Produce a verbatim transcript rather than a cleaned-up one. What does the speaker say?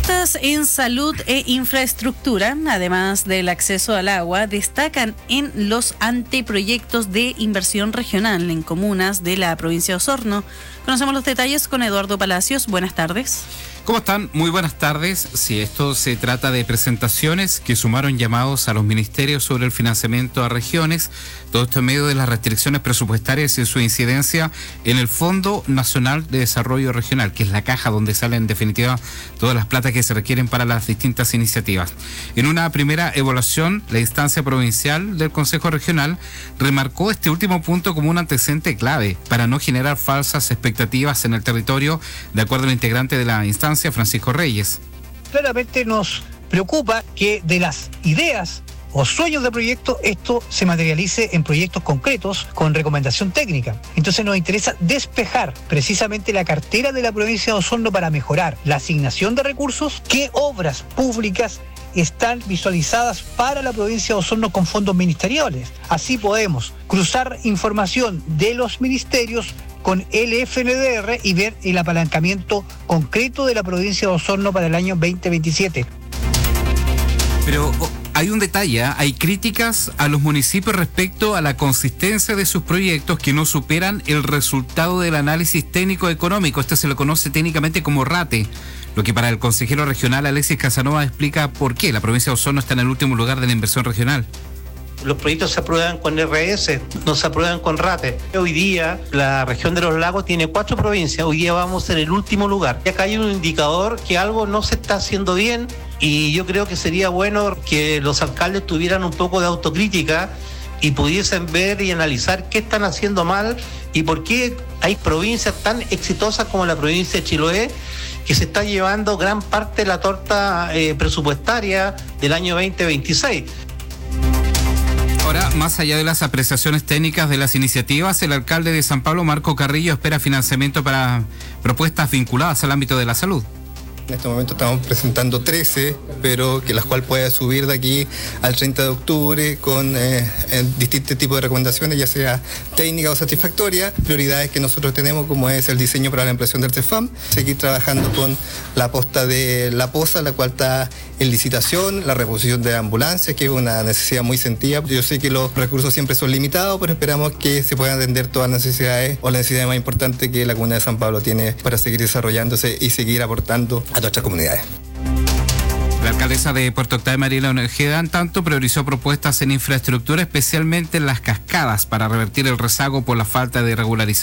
Propuestas en salud e infraestructura, además del acceso al agua, destacan en los anteproyectos de inversión regional en comunas de la provincia de Osorno. Conocemos los detalles con Eduardo Palacios. Buenas tardes. ¿Cómo están? Muy buenas tardes. Si esto se trata de presentaciones que sumaron llamados a los ministerios sobre el financiamiento a regiones, todo esto en medio de las restricciones presupuestarias y su incidencia en el Fondo Nacional de Desarrollo Regional, que es la caja donde salen en definitiva todas las platas que se requieren para las distintas iniciativas. En una primera evaluación, la instancia provincial del Consejo Regional remarcó este último punto como un antecedente clave para no generar falsas expectativas en el territorio, de acuerdo al integrante de la instancia, Francisco Reyes. Claramente nos preocupa que de las ideas o sueños de proyecto, esto se materialice en proyectos concretos con recomendación técnica. Entonces nos interesa despejar precisamente la cartera de la provincia de Osorno para mejorar la asignación de recursos, qué obras públicas están visualizadas para la provincia de Osorno con fondos ministeriales. Así podemos cruzar información de los ministerios con el F N D R y ver el apalancamiento concreto de la provincia de Osorno para el año veinte veintisiete. Pero oh, hay un detalle, ¿eh? Hay críticas a los municipios respecto a la consistencia de sus proyectos que no superan el resultado del análisis técnico-económico. Esto se lo conoce técnicamente como RATE, lo que para el consejero regional Alexis Casanova explica por qué la provincia de Osorno está en el último lugar de la inversión regional. Los proyectos se aprueban con R S, no se aprueban con RATE. Hoy día la región de los lagos tiene cuatro provincias, hoy día vamos en el último lugar. Y acá hay un indicador que algo no se está haciendo bien y yo creo que sería bueno que los alcaldes tuvieran un poco de autocrítica y pudiesen ver y analizar qué están haciendo mal y por qué hay provincias tan exitosas como la provincia de Chiloé que se está llevando gran parte de la torta eh, presupuestaria del año veinte veintiséis. Ahora, más allá de las apreciaciones técnicas de las iniciativas, el alcalde de San Pablo, Marco Carrillo, espera financiamiento para propuestas vinculadas al ámbito de la salud. En este momento estamos presentando trece, pero que las cuales puede subir de aquí al treinta de octubre con eh, distintos tipos de recomendaciones, ya sea técnicas o satisfactorias, prioridades que nosotros tenemos como es el diseño para la impresión del CEFAM, seguir trabajando con la posta de la posa, la cual está en licitación, la reposición de ambulancias, que es una necesidad muy sentida. Yo sé que los recursos siempre son limitados, pero esperamos que se puedan atender todas las necesidades o las necesidades más importantes que la Comuna de San Pablo tiene para seguir desarrollándose y seguir aportando a nuestras comunidades. La alcaldesa de Puerto Octavio, Mariela Ojeda, en tanto, priorizó propuestas en infraestructura, especialmente en las cascadas, para revertir el rezago por la falta de regularización.